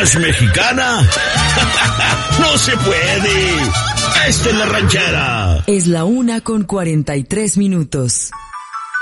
¿Más mexicana? ¡No se puede! ¡Esta es la ranchera! Es la 1:43.